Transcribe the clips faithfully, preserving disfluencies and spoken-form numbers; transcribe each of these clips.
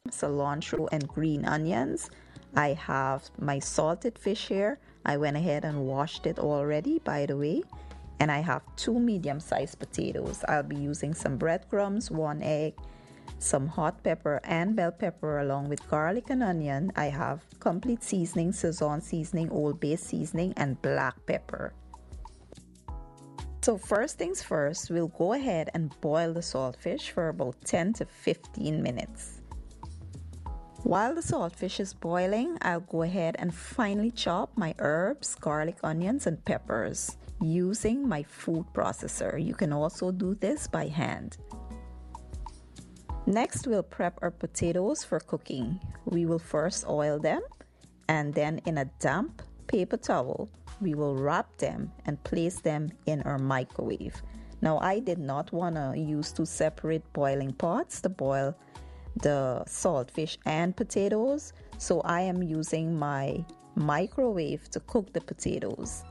cilantro and green onions. I have my salted fish here. I went ahead and washed it already, by the way. And I have two medium-sized potatoes. I'll be using some breadcrumbs, one egg, some hot pepper and bell pepper along with garlic and onion. I have complete seasoning, Szechuan seasoning, Old Bay seasoning, and black pepper. So first things first, we'll go ahead and boil the saltfish for about ten to fifteen minutes. While the saltfish is boiling, I'll go ahead and finely chop my herbs, garlic, onions, and peppers using my food processor. You can also do this by hand. Next, we'll prep our potatoes for cooking. We will first oil them, and then in a damp paper towel, we will wrap them and place them in our microwave. Now, I did not want to use two separate boiling pots to boil the saltfish and potatoes, so I am using my microwave to cook the potatoes.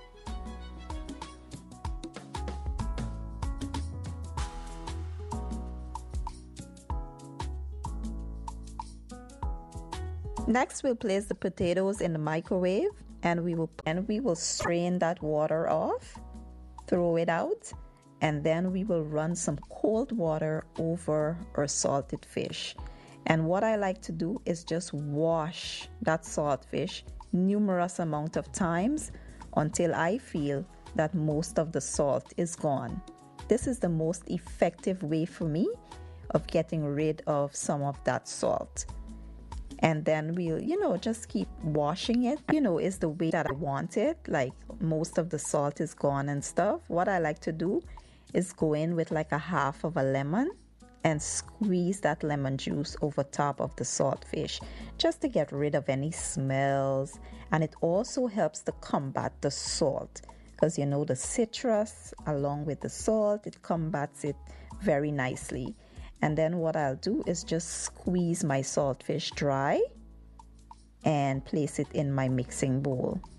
Next, we'll place the potatoes in the microwave and we will and we will strain that water off, throw it out, and then we will run some cold water over our salted fish. And what I like to do is just wash that saltfish numerous amount of times until I feel that most of the salt is gone. This is the most effective way for me of getting rid of some of that salt. And then we'll, you know, just keep washing it, you know, is the way that I want it. Like most of the salt is gone and stuff. What I like to do is go in with like a half of a lemon and squeeze that lemon juice over top of the saltfish just to get rid of any smells. And it also helps to combat the salt because, you know, the citrus along with the salt, it combats it very nicely. And then what I'll do is just squeeze my saltfish dry and place it in my mixing bowl.